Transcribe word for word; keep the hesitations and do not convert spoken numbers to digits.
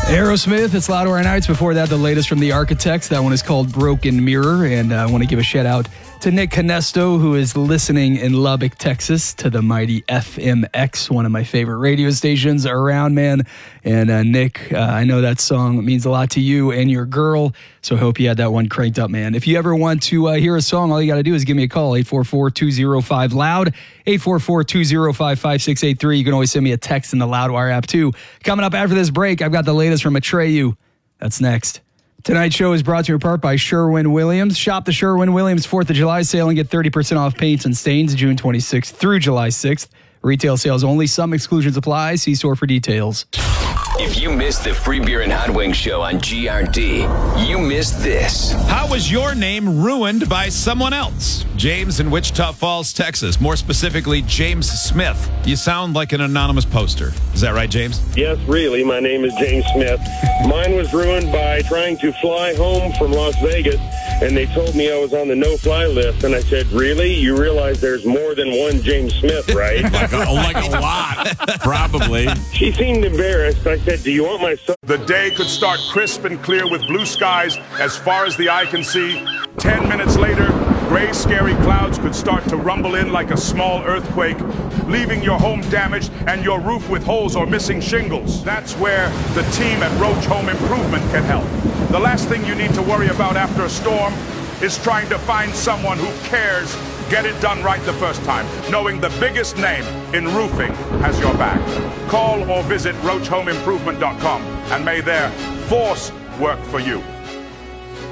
Aerosmith, it's Loudwire Nights. Before that, the latest from The Architects. That one is called Broken Mirror. And uh, I want to give a shout out to Nick Canesto, who is listening in Lubbock, Texas, to the mighty F M X, one of my favorite radio stations around, man. And uh, Nick, uh, I know that song means a lot to you and your girl, so I hope you had that one cranked up, man. If you ever want to uh, hear a song, all you got to do is give me a call, eight four four, two oh five, loud, eight four four, two oh five, five six eight three. You can always send me a text in the Loudwire app, too. Coming up after this break, I've got the latest from Atreyu. That's next. Tonight's show is brought to you in part by Sherwin-Williams. Shop the Sherwin-Williams fourth of July sale and get thirty percent off paints and stains June twenty-sixth through July sixth. Retail sales only. Some exclusions apply. See store for details. If you missed the Free Beer and Hot Wings show on G R D, you missed this. How was your name ruined by someone else? James in Wichita Falls, Texas. More specifically, James Smith. You sound like an anonymous poster. Is that right, James? Yes, really. My name is James Smith. Mine was ruined by trying to fly home from Las Vegas, and they told me I was on the no-fly list, and I said, really? You realize there's more than one James Smith, right? like, a, like a lot, probably. She seemed embarrassed. I said, do you want my son? The day could start crisp and clear with blue skies as far as the eye can see. Ten minutes later, gray, scary clouds could start to rumble in like a small earthquake, leaving your home damaged and your roof with holes or missing shingles. That's where the team at Roach Home Improvement can help. The last thing you need to worry about after a storm is trying to find someone who cares. Get it done right the first time, knowing the biggest name in roofing has your back. Call or visit roach home improvement dot com and may their force work for you.